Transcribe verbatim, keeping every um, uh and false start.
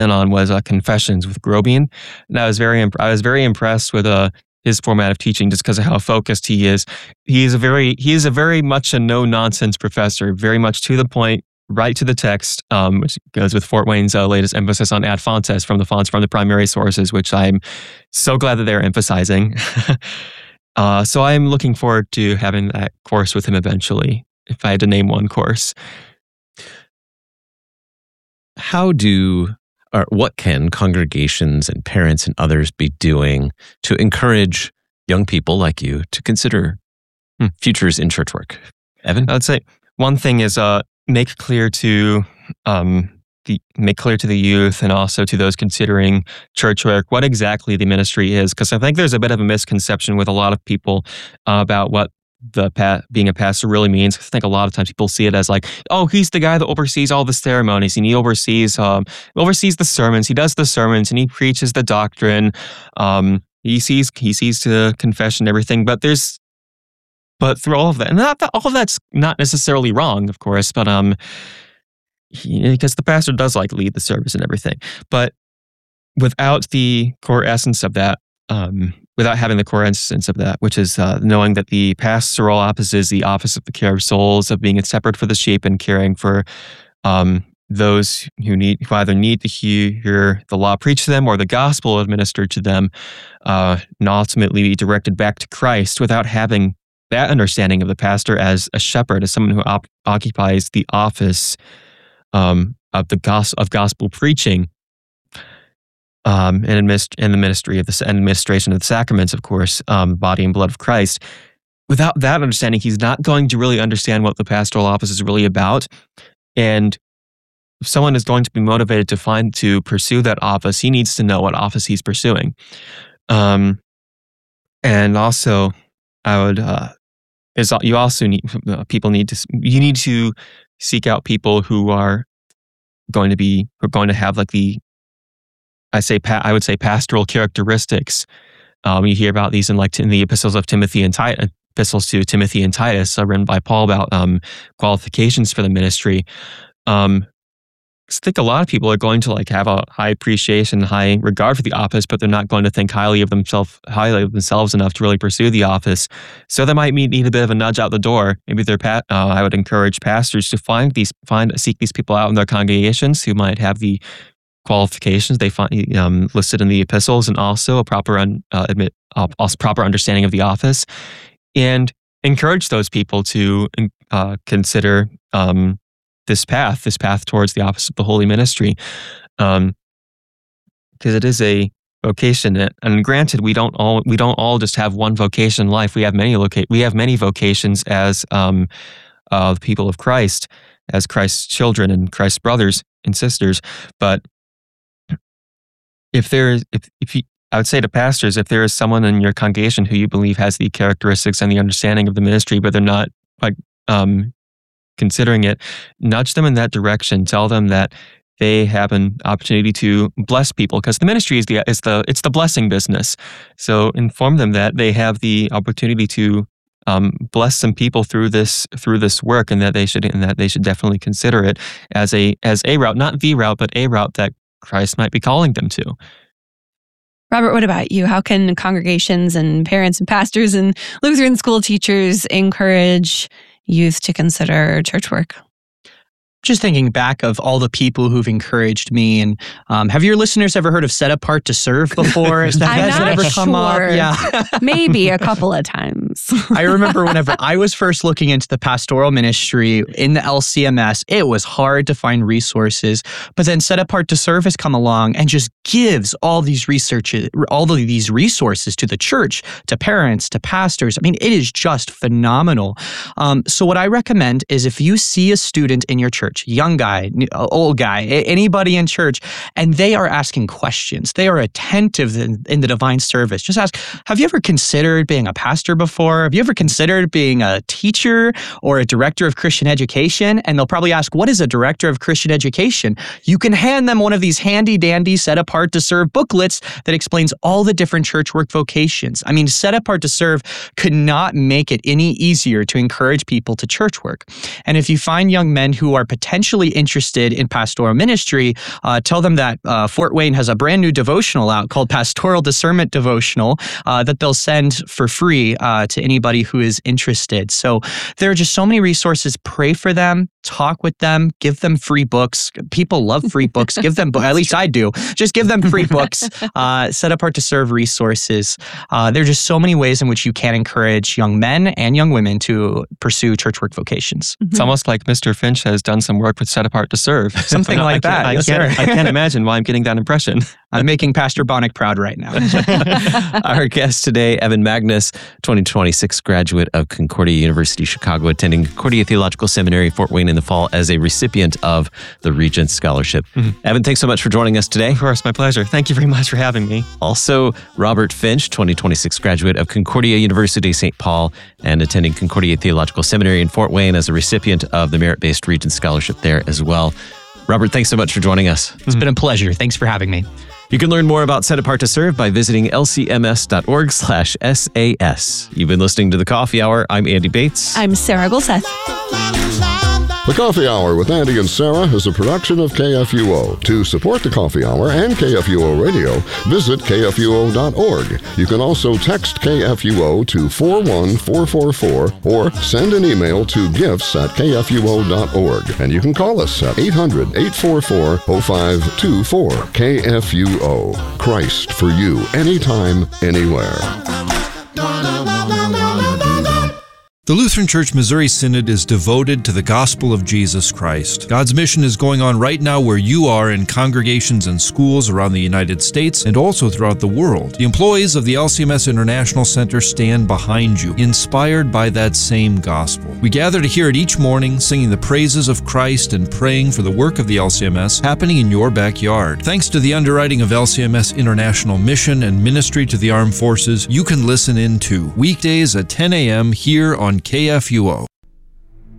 on was uh, Confessions with Grobian, and I was very imp- I was very impressed with uh, his format of teaching just because of how focused he is. He is a very he is a very much a no nonsense professor, very much to the point, right to the text, um, which goes with Fort Wayne's uh, latest emphasis on ad fontes, from the fonts from the primary sources, which I'm so glad that they're emphasizing. uh, so I'm looking forward to having that course with him eventually, if I had to name one course. How do, or what can congregations and parents and others be doing to encourage young people like you to consider hmm, futures in church work? Evan? I'd say one thing is uh, make clear to um, the, make clear to the youth and also to those considering church work what exactly the ministry is, because I think there's a bit of a misconception with a lot of people uh, about what the pa- being a pastor really means. I think a lot of times people see it as like, oh, he's the guy that oversees all the ceremonies, and he oversees um, oversees the sermons. He does the sermons and he preaches the doctrine. Um, he sees he sees to confession and everything. But there's but through all of that, and not that, all of that's not necessarily wrong, of course. But um, he, because the pastor does like lead the service and everything. But without the core essence of that. Um, without having the core essence of that, which is uh, knowing that the pastoral office is the office of the care of souls, of being a shepherd for the sheep and caring for um, those who need, who either need to hear the law preached to them or the gospel administered to them, uh, and ultimately be directed back to Christ, without having that understanding of the pastor as a shepherd, as someone who op- occupies the office um, of the gos- of gospel preaching. Um, and, administ- and the ministry of the administration of the sacraments, of course, um, body and blood of Christ. Without that understanding, he's not going to really understand what the pastoral office is really about. And if someone is going to be motivated to find to pursue that office, he needs to know what office he's pursuing. Um, and also, I would uh, is you also need uh, people need to you need to seek out people who are going to be who are going to have like the I say, I would say, pastoral characteristics. Um, you hear about these in like in the epistles of Timothy and Titus, epistles to Timothy and Titus, uh, written by Paul about um, qualifications for the ministry. Um, I think a lot of people are going to like have a high appreciation, high regard for the office, but they're not going to think highly of themselves, highly of themselves enough to really pursue the office. So they might need a bit of a nudge out the door. Maybe they're. Uh, I would encourage pastors to find these, find, seek these people out in their congregations who might have the qualifications they find um, listed in the epistles, and also a proper un, uh, admit uh, also proper understanding of the office, and encourage those people to uh, consider um, this path, this path towards the office of the holy ministry, because um, it is a vocation. And granted, we don't all we don't all just have one vocation in life. We have many loca- We have many vocations as um, uh, the people of Christ, as Christ's children and Christ's brothers and sisters, but If there is, if, if you, I would say to pastors, if there is someone in your congregation who you believe has the characteristics and the understanding of the ministry, but they're not like um, considering it, nudge them in that direction. Tell them that they have an opportunity to bless people, because the ministry is the is the it's the blessing business. So inform them that they have the opportunity to um, bless some people through this through this work, and that they should and that they should definitely consider it as a as a route, not the route, but a route that Christ might be calling them to. Robert, what about you? How can congregations and parents and pastors and Lutheran school teachers encourage youth to consider church work? Just thinking back of all the people who've encouraged me, and um, have your listeners ever heard of Set Apart to Serve before? Has that, I'm has not that ever sure. come up? Yeah. Maybe a couple of times. I remember whenever I was first looking into the pastoral ministry in the L C M S, it was hard to find resources. But then Set Apart to Serve has come along and just gives all these researches, all of these resources to the church, to parents, to pastors. I mean, it is just phenomenal. Um, so what I recommend is if you see a student in your church, young guy, old guy, anybody in church, and they are asking questions, they are attentive in, in the divine service, just ask, have you ever considered being a pastor before? before? Have you ever considered being a teacher or a director of Christian education? And they'll probably ask, what is a director of Christian education? You can hand them one of these handy dandy set apart to serve booklets that explains all the different church work vocations. I mean, Set Apart to Serve could not make it any easier to encourage people to church work. And if you find young men who are potentially interested in pastoral ministry, uh, tell them that uh, Fort Wayne has a brand new devotional out called Pastoral Discernment Devotional uh, that they'll send for free uh, to anybody who is interested. So there are just so many resources. Pray for them, talk with them, give them free books. People love free books. Give them, at least I do. Just give them free books. Uh, Set Apart to Serve resources. Uh, there are just so many ways in which you can encourage young men and young women to pursue church work vocations. It's almost like Mister Finch has done some work with Set Apart to Serve. Something like I that. I, Yes, can't, sir. I can't imagine why I'm getting that impression. I'm making Pastor Bonnick proud right now. Our guest today, Evan Magnus, twenty twenty-six graduate of Concordia University, Chicago, attending Concordia Theological Seminary, Fort Wayne in the fall as a recipient of the Regents Scholarship. Mm-hmm. Evan, thanks so much for joining us today. Of course, my pleasure. Thank you very much for having me. Also, Robert Finch, twenty twenty-six graduate of Concordia University, Saint Paul, and attending Concordia Theological Seminary in Fort Wayne as a recipient of the merit-based Regents Scholarship there as well. Robert, thanks so much for joining us. It's been a pleasure. Thanks for having me. You can learn more about Set Apart to Serve by visiting lcms.org slash SAS. You've been listening to The Coffee Hour. I'm Andy Bates. I'm Sarah Golseth. The Coffee Hour with Andy and Sarah is a production of K F U O. To support the Coffee Hour and K F U O Radio, visit K F U O dot org. You can also text K F U O to four one four four four or send an email to gifts at K F U O dot org. And you can call us at eight hundred, eight four four, zero five two four. K F U O. Christ for you, anytime, anywhere. The Lutheran Church Missouri Synod is devoted to the gospel of Jesus Christ. God's mission is going on right now where you are in congregations and schools around the United States and also throughout the world. The employees of the L C M S International Center stand behind you, inspired by that same gospel. We gather to hear it each morning, singing the praises of Christ and praying for the work of the L C M S happening in your backyard. Thanks to the underwriting of L C M S International Mission and Ministry to the Armed Forces, you can listen in too, weekdays at ten a.m. here on K F U O.